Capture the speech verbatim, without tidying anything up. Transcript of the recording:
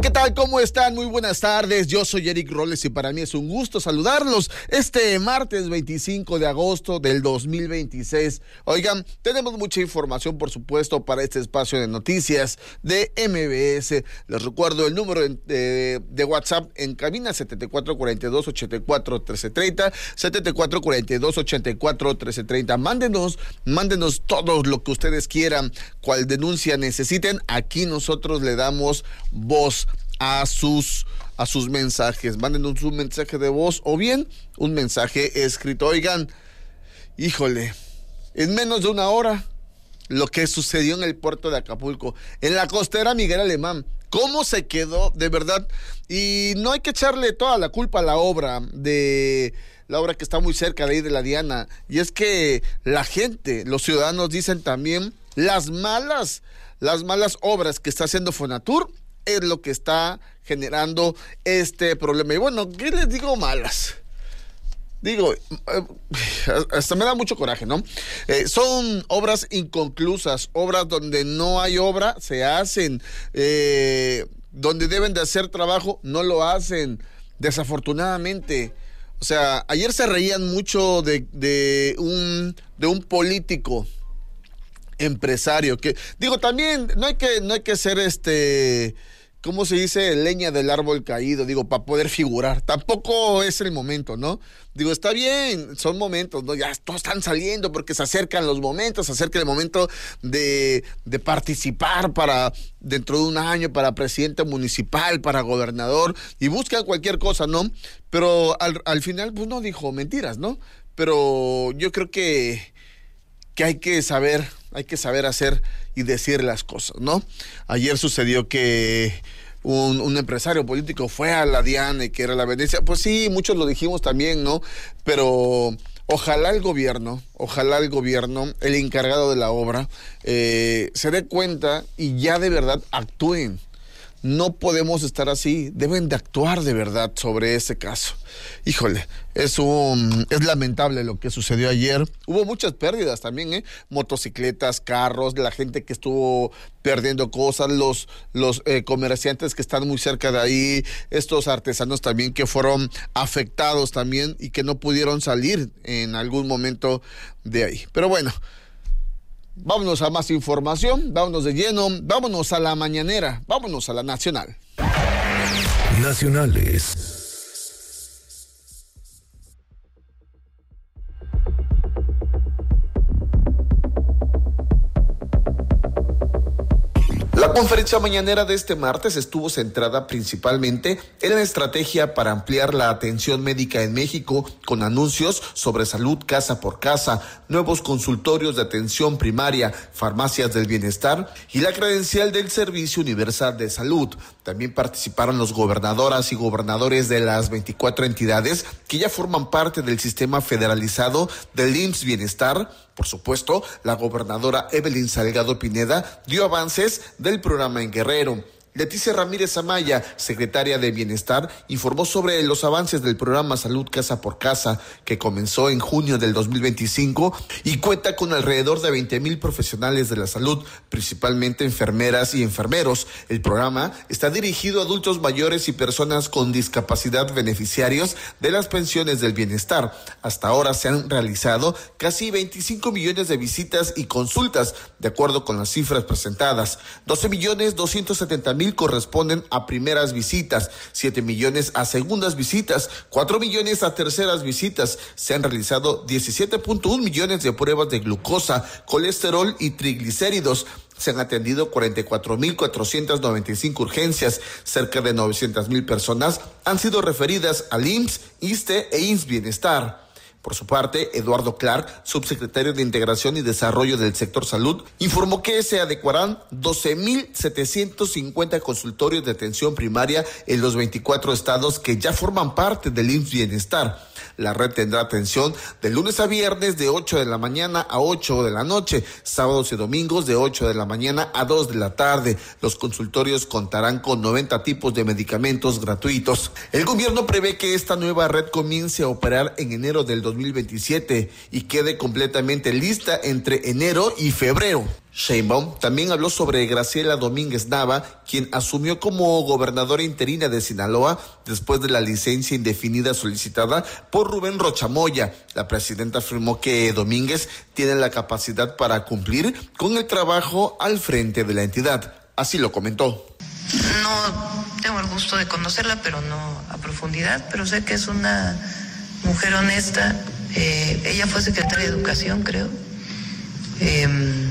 ¿qué tal? ¿Cómo están? Muy buenas tardes. Yo soy Eric Roles y para mí es un gusto saludarlos este martes veinticinco de agosto del dos mil veintiséis. Oigan, tenemos mucha información, por supuesto, para este espacio de noticias de M B S. Les recuerdo el número de, de WhatsApp en cabina setenta y cuatro cuarenta y dos ochenta y cuatro trece treinta, setenta y cuatro cuarenta y dos ochenta y cuatro trece treinta. Mándenos, mándenos todo lo que ustedes quieran, cual denuncia necesiten. Aquí nosotros le damos voz a sus a sus mensajes. Mándenos un mensaje de voz o bien un mensaje escrito. Oigan, híjole, en menos de una hora lo que sucedió en el puerto de Acapulco, en la costera Miguel Alemán, cómo se quedó, de verdad. Y no hay que echarle toda la culpa a la obra de la obra que está muy cerca de ahí de la Diana, y es que la gente, los ciudadanos dicen también las malas las malas obras que está haciendo Fonatur es lo que está generando este problema. Y bueno, ¿qué les digo malas? Digo, hasta me da mucho coraje, ¿no? Eh, son obras inconclusas, obras donde no hay obra, se hacen, eh, donde deben de hacer trabajo, no lo hacen, desafortunadamente. O sea, ayer se reían mucho de, de un, de un político empresario que, digo, también no hay que, no hay que ser este... ¿cómo se dice? Leña del árbol caído, digo, para poder figurar. Tampoco es el momento, ¿no? Digo, está bien, son momentos, ¿no? Ya todos están saliendo porque se acercan los momentos, se acerca el momento de, de participar para, dentro de un año, para presidente municipal, para gobernador, y buscan cualquier cosa, ¿no? Pero al, al final, pues no dijo mentiras, ¿no? Pero yo creo que, que hay que saber... hay que saber hacer y decir las cosas, ¿no? Ayer sucedió que un, un empresario político fue a la Diana, que era la Venecia. Pues sí, muchos lo dijimos también, ¿no? Pero ojalá el gobierno, ojalá el gobierno, el encargado de la obra, eh, se dé cuenta y ya de verdad actúen. No podemos estar así, deben de actuar de verdad sobre ese caso. Híjole, es un, es lamentable lo que sucedió ayer. Hubo muchas pérdidas también, ¿eh? Motocicletas, carros, la gente que estuvo perdiendo cosas, los, los eh, comerciantes que están muy cerca de ahí, estos artesanos también que fueron afectados también y que no pudieron salir en algún momento de ahí. Pero bueno, vámonos a más información, vámonos de lleno, vámonos a la mañanera, vámonos a la nacional. Nacionales. La conferencia mañanera de este martes estuvo centrada principalmente en la estrategia para ampliar la atención médica en México, con anuncios sobre salud casa por casa, nuevos consultorios de atención primaria, farmacias del bienestar y la credencial del Servicio Universal de Salud. También participaron los gobernadoras y gobernadores de las veinticuatro entidades que ya forman parte del sistema federalizado del I M S S Bienestar. Por supuesto, la gobernadora Evelyn Salgado Pineda dio avances del programa en Guerrero. Leticia Ramírez Amaya, secretaria de Bienestar, informó sobre los avances del programa Salud Casa por Casa, que comenzó en junio del dos mil veinticinco y cuenta con alrededor de veinte mil profesionales de la salud, principalmente enfermeras y enfermeros. El programa está dirigido a adultos mayores y personas con discapacidad beneficiarios de las pensiones del bienestar. Hasta ahora se han realizado casi veinticinco millones de visitas y consultas, de acuerdo con las cifras presentadas. doce millones doscientos setenta mil corresponden a primeras visitas, siete millones a segundas visitas, cuatro millones a terceras visitas. Se han realizado diecisiete punto uno millones de pruebas de glucosa, colesterol y triglicéridos. Se han atendido cuarenta y cuatro mil cuatrocientas noventa y cinco urgencias. Cerca de novecientas mil personas han sido referidas al I M S S, ISSSTE e I M S S Bienestar. Por su parte, Eduardo Clark, subsecretario de Integración y Desarrollo del Sector Salud, informó que se adecuarán doce mil setecientos cincuenta consultorios de atención primaria en los veinticuatro estados que ya forman parte del I M S S Bienestar. La red tendrá atención de lunes a viernes de ocho de la mañana a ocho de la noche, sábados y domingos de ocho de la mañana a dos de la tarde. Los consultorios contarán con noventa tipos de medicamentos gratuitos. El gobierno prevé que esta nueva red comience a operar en enero del dos mil veintisiete y quede completamente lista entre enero y febrero. Sheinbaum también habló sobre Graciela Domínguez Nava, quien asumió como gobernadora interina de Sinaloa después de la licencia indefinida solicitada por Rubén Rocha Moya. La presidenta afirmó que Domínguez tiene la capacidad para cumplir con el trabajo al frente de la entidad. Así lo comentó. No tengo el gusto de conocerla, pero no a profundidad, pero sé que es una mujer honesta. Eh, ella fue secretaria de Educación, creo. Eh,